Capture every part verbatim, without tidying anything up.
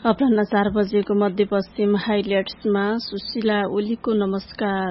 अपराह्न चार बजेको मध्यपश्चिम हाइलाइट्समा सुशीला ओलीको नमस्कार।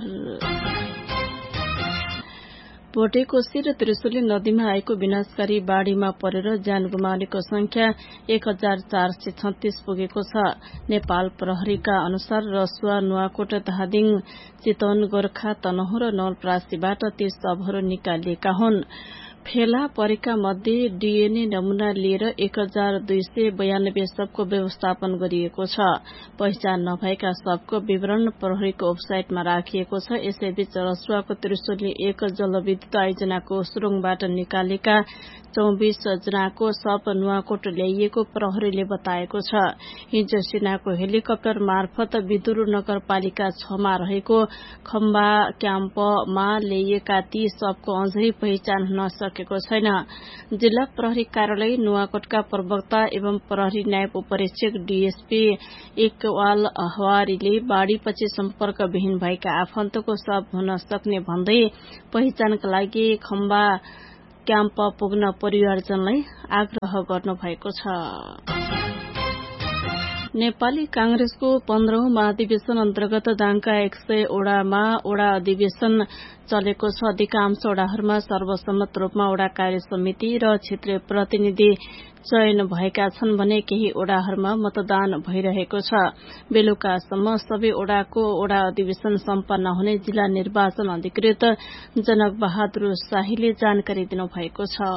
भोटेकोशी र त्रिशुली नदीमा आएको विनाशकारी बाढ़ीमा परेर ज्यान गुमाउनेको संख्या एक हजार चार सय छत्तीस पुगेको छ। नेपाल प्रहरीका अनुसार रसुवा, नुवाकोट, धादिङ, चितवन, गोर्खा, तनहुँ र नवलपरासीबाट ती शवहरू निकालिएका हुन्। फेला परेका मध्ये डीएनए नमूना लिएर एक हजार दुई सय बयानब्बे शवको व्यवस्थापन गरिएको छ। पहिचान नभएका शवको विवरण प्रहरीको वेबसाइटमा राखिएको छ। यसैबीच रसुवाको त्रिशुली एक जलविद्युत आयोजनाको सुरुङबाट निकालेका चौबिस जनाको शव नुवाकोट ल्याइएको प्रहरीले बताएको छ। हिजो सेनाको हेलिकप्टर मार्फत विदुर नगरपालिका छमा रहेको खम्बा क्याम्पमा ल्याइएका ती शवको अझै पहिचान हुन सकेको छैन। जिल्ला प्रहरी कार्यालय नुवाकोटका प्रवक्ता एवं प्रहरी नायब उपरीक्षक डीएसपी इकबाल हवारीले बाढ़ीपछि सम्पर्कविहीन भएका आफन्तको शव हुन सक्ने भन्दै पहिचानका लागि खम्बा क्याम्प पुग्न परिवारजनलाई आग्रह गर्नुभएको छ। नेपाली कांग्रेसको पन्ध्रौं महाधिवेशन अन्तर्गत दाङका एक सय ओडामा ओडा अधिवेशन चलेको छ। अधिकांश ओडाहरूमा सर्वसम्मत रूपमा ओडा कार्य समिति र क्षेत्रीय प्रतिनिधि चयन भएका छन् भने केही ओडाहरूमा मतदान भइरहेको छ। बेलुकासम्म सबै ओडाको ओडा अधिवेशन सम्पन्न हुने जिल्ला निर्वाचन अधिकृत जनक बहादुर शाहीले जानकारी दिनुभएको छ।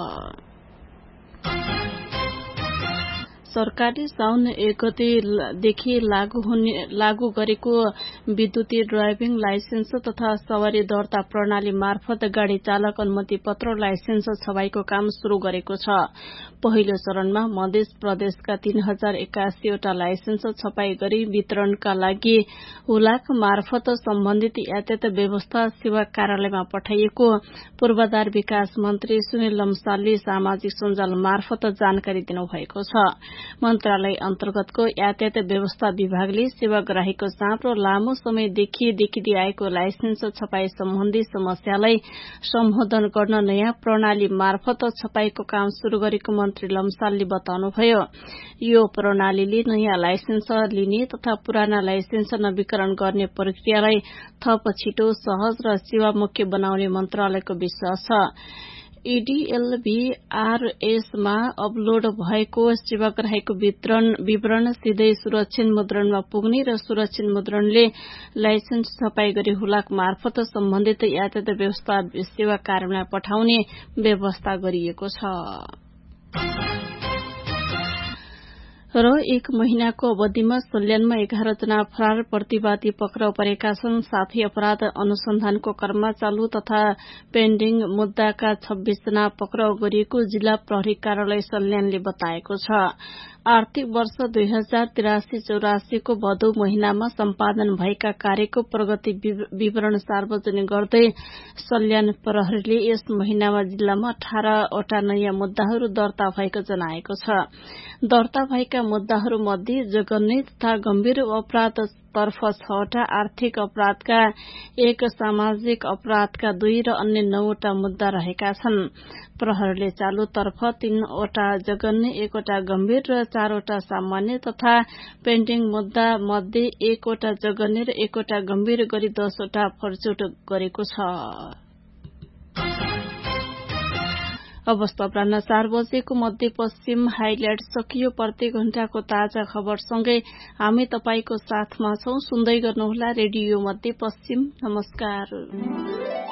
सरकारले साउन एक गतेदेखि लागू हुने लागू गरेको विद्युतीय ड्राइभिङ लाइसेन्स तथा सवारी दर्ता प्रणाली मार्फत गाड़ी चालक अनुमति पत्र लाइसेन्स छपाईको काम शुरू गरेको छ। पहिलो चरणमा मध्य प्रदेशका तीन हजार एकासीवटा लाइसेन्स छपाई गरी वितरणका लागि हुलाक मार्फत सम्बन्धित यातायात व्यवस्था सेवा कार्यालयमा पठाइएको पूर्वाधार विकास मन्त्री सुनिल लम्सालले सामाजिक सञ्जाल मार्फत जानकारी दिनुभएको छ। मन्त्रालय अन्तर्गतको यातायात व्यवस्था विभागले सेवाग्राहीको चाप र लामो समयदेखि देखिँदै आएको लाइसेन्स छपाई सम्बन्धी समस्यालाई सम्बोधन गर्न नयाँ प्रणाली मार्फत छपाईको काम शुरू गरेको मन्त्री लम्सालले बताउनुभयो। यो प्रणालीले नयाँ लाइसेन्स लिने तथा पुराना लाइसेन्स नवीकरण गर्ने प्रक्रियालाई थप छिटो, सहज र सेवामुखी बनाउने मन्त्रालयको विश्वास छ। ईडीएलभीआरएसमा अपलोड भएको सेवाग्राहीको विवरण सिधै सुरक्षित मुद्रणमा पुग्ने र सुरक्षित मुद्रणले लाइसेन्स छपाई गरी हुलाक मार्फत सम्बन्धित यातायात व्यवस्था सेवा कार्यालयमा पठाउने व्यवस्था गरिएको छ। र एक महिनाको अवधिमा सल्यानमा एघार जना फरार प्रतिवादी पक्राउ परेका छन्। साथै अपराध अनुसन्धानको क्रममा चालू तथा पेन्डिङ मुद्दाका छब्बीस जना पक्राउ गरिएको जिल्ला प्रहरी कार्यालय सल्यानले बताएको छ। आर्थिक वर्ष दुई हजार तिरासी चौरासीको भदौ महिनामा सम्पादन भएका कार्यको प्रगति विवरण सार्वजनिक गर्दै सल्यान प्रहरीले यस महिनामा जिल्लामा अठारवटा नयाँ मुद्दाहरू दर्ता भएको जनाएको छ। दर्ता भएका मुद्दाहरू मध्ये जघन्य तथा गम्भीर अपराध तर्फ छवटा, आर्थिक अपराधका एक, सामाजिक अपराधका दुई र अन्य नौवटा मुद्दा रहेका छन्। प्रहरीले चालू तर्फ तीनवटा जघन्य, एकवटा गम्भीर र चारवटा सामान्य तथा पेन्डिङ मुद्दा मध्ये एकवटा जघन्य र एकवटा गम्भीर गरी दसवटा फर्चुट गरेको छ। अवस्था अपराह्न चार बजेको मध्यपश्चिम हाइलाइट सकियो। प्रत्येक घण्टाको ताजा खबरसँगै हामी तपाईको साथमा छौं। सुन्दै गर्नुहोला रेडियो मध्यपश्चिम। नमस्कार।